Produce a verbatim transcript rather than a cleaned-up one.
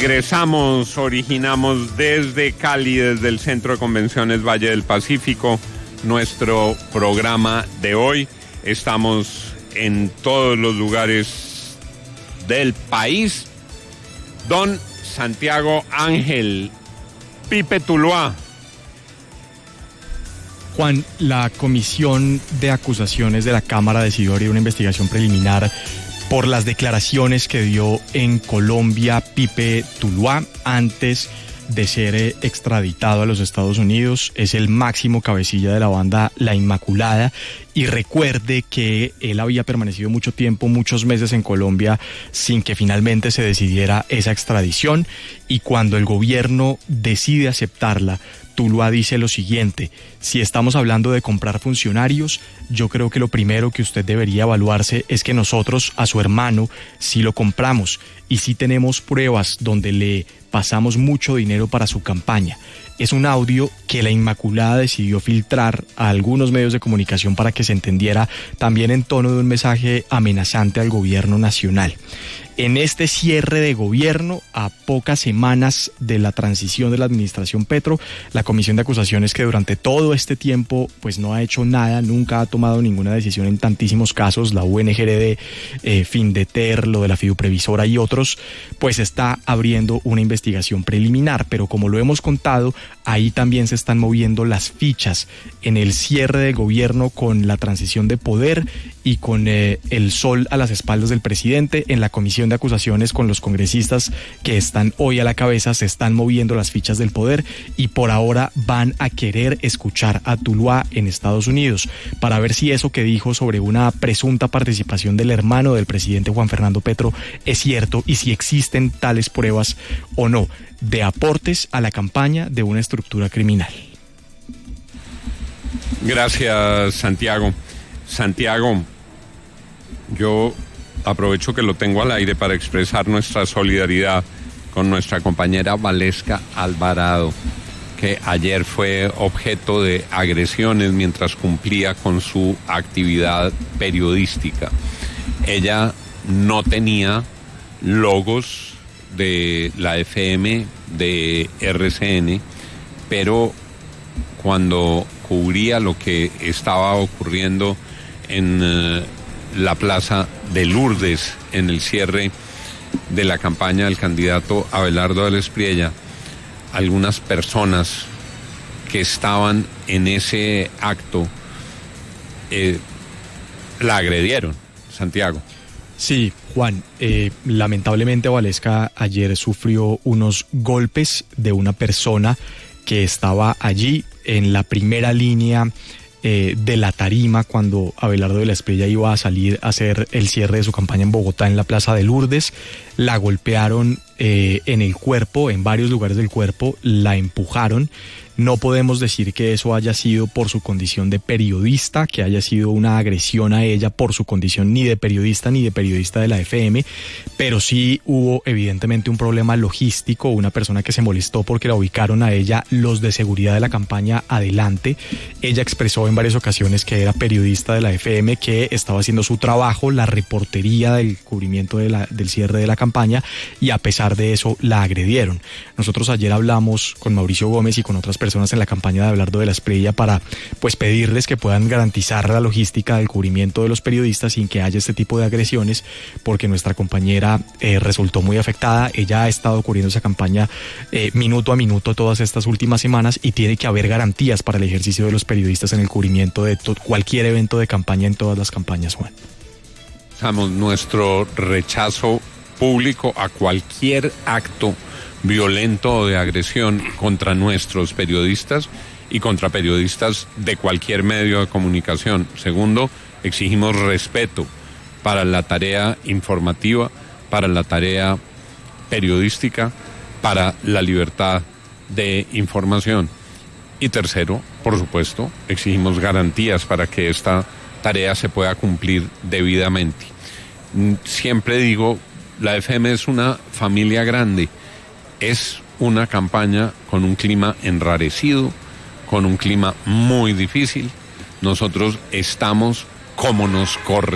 Regresamos, originamos desde Cali, desde el Centro de Convenciones Valle del Pacífico, nuestro programa de hoy. Estamos en todos los lugares del país. Don Santiago Ángel, Pipe Tuluá. Juan, la Comisión de Acusaciones de la Cámara decidió abrir una investigación preliminar por las declaraciones que dio en Colombia Pipe Tuluá antes de ser extraditado a los Estados Unidos. Es el máximo cabecilla de la banda La Inmaculada, y recuerde que él había permanecido mucho tiempo, muchos meses en Colombia sin que finalmente se decidiera esa extradición, y cuando el gobierno decide aceptarla, Tuluá dice lo siguiente: si estamos hablando de comprar funcionarios, yo creo que lo primero que usted debería evaluarse es que nosotros a su hermano sí lo compramos y sí tenemos pruebas donde le pasamos mucho dinero para su campaña. Es un audio que La Inmaculada decidió filtrar a algunos medios de comunicación para que se entendiera también en tono de un mensaje amenazante al gobierno nacional. En este cierre de gobierno, a pocas semanas de la transición de la administración Petro, la Comisión de Acusaciones, que durante todo este tiempo pues no ha hecho nada, nunca ha tomado ninguna decisión en tantísimos casos, la U N G R D, eh, Findeter, lo de la Fiduprevisora y otros, pues está abriendo una investigación preliminar. Pero como lo hemos contado, ahí también se están moviendo las fichas en el cierre de gobierno con la transición de poder y con eh, el sol a las espaldas del presidente. En la Comisión de Acusaciones, con los congresistas que están hoy a la cabeza, se están moviendo las fichas del poder, y por ahora van a querer escuchar a Tuluá en Estados Unidos para ver si eso que dijo sobre una presunta participación del hermano del presidente Juan Fernando Petro es cierto, y si existen tales pruebas o no de aportes a la campaña de una estructura criminal. Gracias, Santiago. Santiago, yo aprovecho que lo tengo al aire para expresar nuestra solidaridad con nuestra compañera Valesca Alvarado, que ayer fue objeto de agresiones mientras cumplía con su actividad periodística. Ella no tenía logos de la F M, de R C N, pero cuando cubría lo que estaba ocurriendo en uh, la plaza de Lourdes, en el cierre de la campaña del candidato Abelardo Vélez Priella, algunas personas que estaban en ese acto eh, la agredieron, Santiago. Sí, Juan, eh, lamentablemente Valesca ayer sufrió unos golpes de una persona que estaba allí en la primera línea eh, de la tarima cuando Abelardo Vélez Priella iba a salir a hacer el cierre de su campaña en Bogotá, en la Plaza de Lourdes. La golpearon eh, en el cuerpo, en varios lugares del cuerpo, la empujaron. No podemos decir que eso haya sido por su condición de periodista, que haya sido una agresión a ella por su condición ni de periodista ni de periodista de la F M, pero sí hubo evidentemente un problema logístico, una persona que se molestó porque la ubicaron a ella los de seguridad de la campaña adelante. Ella expresó en varias ocasiones que era periodista de la F M, que estaba haciendo su trabajo, la reportería del cubrimiento de la, del cierre de la campaña, y a pesar de eso la agredieron. Nosotros ayer hablamos con Mauricio Gómez y con otras personas personas en la campaña de Abelardo Vélez Priella para pues pedirles que puedan garantizar la logística del cubrimiento de los periodistas sin que haya este tipo de agresiones, porque nuestra compañera eh, resultó muy afectada. Ella ha estado cubriendo esa campaña eh, minuto a minuto todas estas últimas semanas, y tiene que haber garantías para el ejercicio de los periodistas en el cubrimiento de to- cualquier evento de campaña en todas las campañas, Juan. Damos nuestro rechazo público a cualquier acto violento o de agresión contra nuestros periodistas y contra periodistas de cualquier medio de comunicación. Segundo, exigimos respeto para la tarea informativa, para la tarea periodística, para la libertad de información. Y tercero, por supuesto, exigimos garantías para que esta tarea se pueda cumplir debidamente. Siempre digo, la F M es una familia grande. Es una campaña con un clima enrarecido, con un clima muy difícil. Nosotros estamos como nos corresponde.